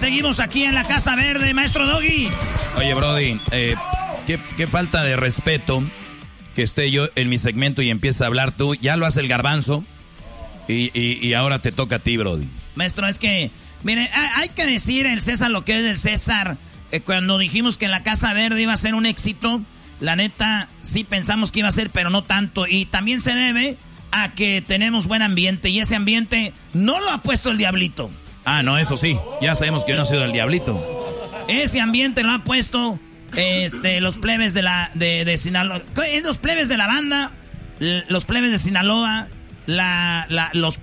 seguimos aquí en la Casa Verde, maestro Doggy. Oye, Brody, qué falta de respeto que esté yo en mi segmento y empieza a hablar tú. Ya lo hace el Garbanzo y ahora te toca a ti, Brody. Maestro, es que, mire, hay que decir el César lo que es del César. Cuando dijimos que la Casa Verde iba a ser un éxito, la neta, sí pensamos que iba a ser, pero no tanto. Y también se debe a que tenemos buen ambiente, y ese ambiente no lo ha puesto el Diablito. Ah, no, eso sí, ya sabemos que no ha sido el Diablito. Ese ambiente lo ha puesto los plebes de Sinaloa. Los plebes de la banda, los plebes de Sinaloa, los